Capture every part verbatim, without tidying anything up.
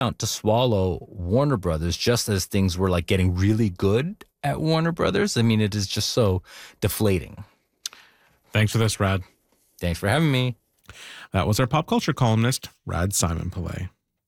out to swallow Warner Brothers just as things were like getting really good at Warner Brothers. I mean, it is just so deflating. Thanks for this, Rad. Thanks for having me. That was our pop culture columnist, Rad Simon-Pillay.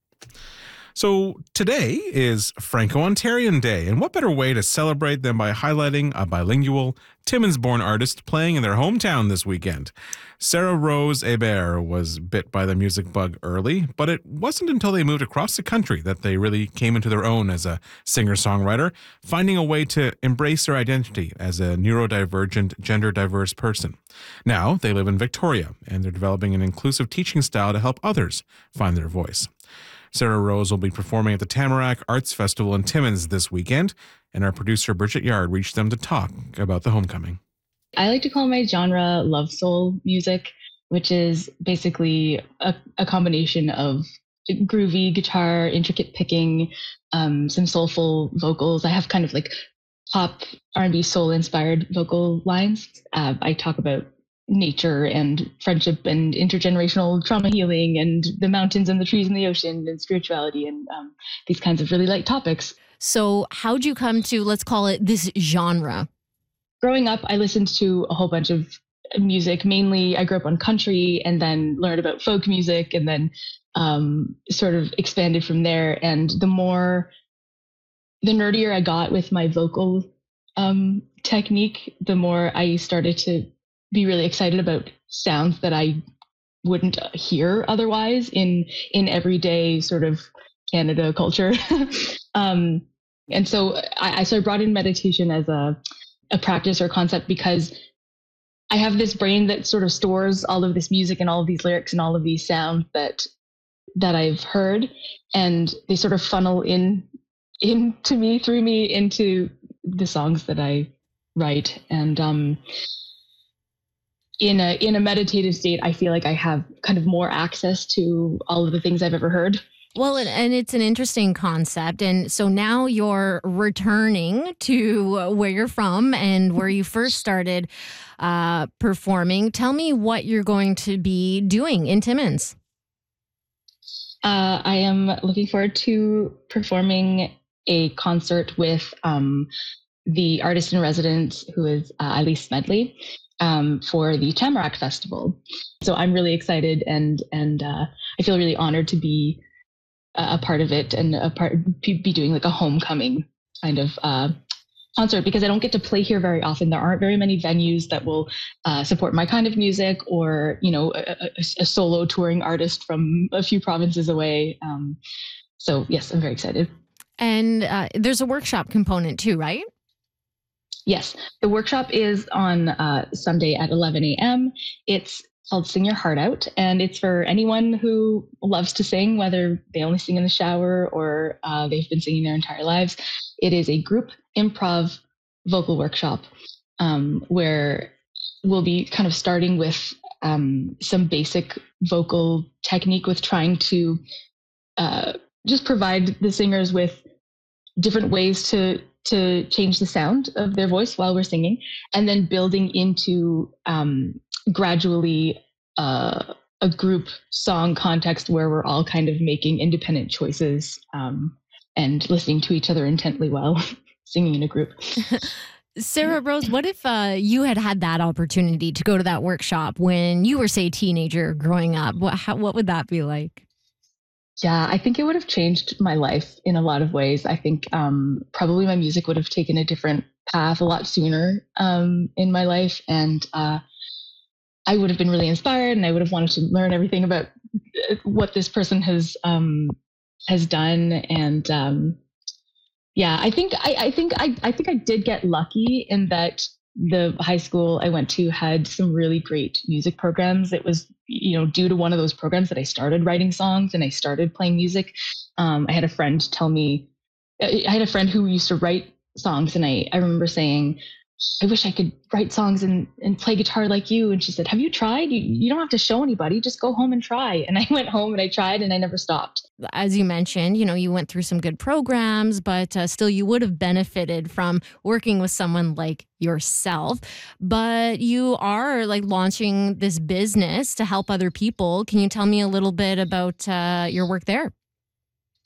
So today is Franco-Ontarian Day, and what better way to celebrate than by highlighting a bilingual Timmins-born artist playing in their hometown this weekend. Sarah Rose Hébert was bit by the music bug early, but it wasn't until they moved across the country that they really came into their own as a singer-songwriter, finding a way to embrace their identity as a neurodivergent, gender-diverse person. Now they live in Victoria, and they're developing an inclusive teaching style to help others find their voice. Sarah Rose will be performing at the Tamarack Arts Festival in Timmins this weekend, and our producer Bridget Yard reached them to talk about the homecoming. I like to call my genre love soul music, which is basically a, a combination of groovy guitar, intricate picking, um, some soulful vocals. I have kind of like pop R and B soul inspired vocal lines. Uh, I talk about nature and friendship and intergenerational trauma healing and the mountains and the trees and the ocean and spirituality and um, these kinds of really light topics. So how'd you come to, let's call it this genre? Growing up, I listened to a whole bunch of music. Mainly, I grew up on country and then learned about folk music and then um, sort of expanded from there. And the more, the nerdier I got with my vocal um, technique, the more I started to be really excited about sounds that I wouldn't hear otherwise in in everyday sort of Canada culture. um, and so I, I so I brought in meditation as a, a practice or concept because I have this brain that sort of stores all of this music and all of these lyrics and all of these sounds that that I've heard, and they sort of funnel in into me through me into the songs that I write. And um in a in a meditative state, I feel like I have kind of more access to all of the things I've ever heard. Well, and, and it's an interesting concept. And so now you're returning to where you're from and where you first started uh, performing. Tell me what you're going to be doing in Timmins. Uh, I am looking forward to performing a concert with um, the artist in residence, who is uh, Elise Smedley, um, for the Tamarack Festival. So I'm really excited, and and uh, I feel really honored to be a part of it and a part be doing like a homecoming kind of uh, concert, because I don't get to play here very often. There aren't very many venues that will uh, support my kind of music, or, you know, a, a, a solo touring artist from a few provinces away. Um, so yes, I'm very excited. And uh, there's a workshop component too, right? Yes, the workshop is on uh, Sunday at eleven a.m. It's called Sing Your Heart Out, and it's for anyone who loves to sing, whether they only sing in the shower or uh, they've been singing their entire lives. It is a group improv vocal workshop um, where we'll be kind of starting with um, some basic vocal technique, with trying to uh, just provide the singers with different ways to to change the sound of their voice while we're singing, and then building into um, gradually uh, a group song context where we're all kind of making independent choices um, and listening to each other intently while singing in a group. Sarah Rose, what if uh, you had had that opportunity to go to that workshop when you were, say, a teenager growing up? What, how, what would that be like? Yeah, I think it would have changed my life in a lot of ways. I think um, probably my music would have taken a different path a lot sooner um, in my life. And uh, I would have been really inspired, and I would have wanted to learn everything about what this person has um, has done. And um, yeah, I think I, I think I, I think I did get lucky in that the high school I went to had some really great music programs. It was, you know, due to one of those programs that I started writing songs and I started playing music. Um, I had a friend tell me, I had a friend who used to write songs, and I, I remember saying, I wish I could write songs and, and play guitar like you. And she said, have you tried? You, you don't have to show anybody. Just go home and try. And I went home and I tried, and I never stopped. As you mentioned, you know, you went through some good programs, but uh, still you would have benefited from working with someone like yourself. But you are like launching this business to help other people. Can you tell me a little bit about uh, your work there?